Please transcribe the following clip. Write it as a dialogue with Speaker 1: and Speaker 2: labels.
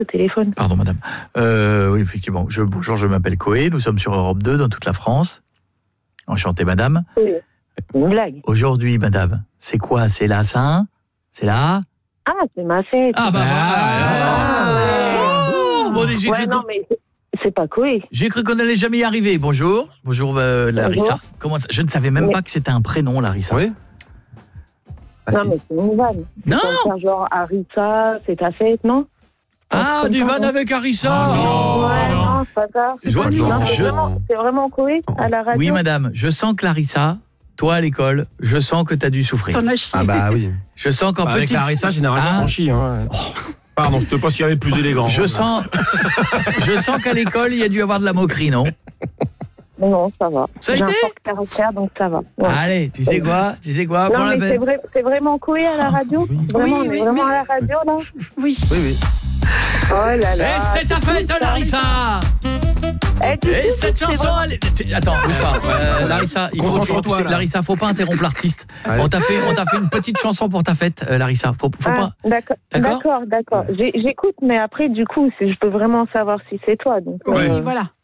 Speaker 1: au téléphone.
Speaker 2: Pardon, madame. Oui, effectivement. Bonjour, je m'appelle Coé. Nous sommes sur Europe 2 dans toute la France. Enchanté, madame.
Speaker 1: Oui. Une blague.
Speaker 2: Aujourd'hui, madame, c'est quoi? C'est la Saint? C'est là?
Speaker 1: Ah, c'est ma fête.
Speaker 2: Ah, bah
Speaker 1: ouais.
Speaker 2: Bon, j'ai cru
Speaker 1: non, mais c'est pas Coé.
Speaker 2: J'ai cru qu'on n'allait jamais y arriver. Bonjour. Bonjour, Larissa. Comment ça? Je ne savais même pas que c'était un prénom, Larissa.
Speaker 3: Oui.
Speaker 1: Non, mais c'est une vanne.
Speaker 2: Non.
Speaker 1: Faire genre Harissa, c'est ta fête, non?
Speaker 2: Ah, du van avec Harissa.
Speaker 1: Ouais, non, c'est pas ça. C'est vraiment Coé à la radio.
Speaker 2: Oui, madame. Je sens que Larissa, toi à l'école, je sens que tu as dû souffrir.
Speaker 4: T'en as chié.
Speaker 3: Ah bah oui.
Speaker 2: Je sens qu'en
Speaker 5: Avec
Speaker 2: petite...
Speaker 5: Larissa, généralement, on chie. Hein. Pardon, c'était pas ce qu'il y avait de plus élégant.
Speaker 2: Je sens qu'à l'école, il y a dû avoir de la moquerie, non?
Speaker 1: Non, ça va.
Speaker 2: Ça a
Speaker 1: J'ai un
Speaker 2: été
Speaker 1: fort caractère, donc ça va. Ouais.
Speaker 2: Allez, tu sais quoi?
Speaker 1: Non, mais c'est vraiment Coé à la radio? Vraiment, on est vraiment à la radio, là?
Speaker 4: Oui.
Speaker 3: Oui.
Speaker 1: Oh là là.
Speaker 2: Et c'est ta fête, Larissa! Et cette chanson, attends, bouge pas. Larissa, Larissa, faut pas interrompre l'artiste.
Speaker 3: Ouais.
Speaker 2: On t'a fait une petite chanson pour ta fête, Larissa. Faut pas.
Speaker 1: D'accord. J'écoute, mais après, du coup, je peux vraiment savoir si c'est toi. Donc,
Speaker 4: Oui, voilà.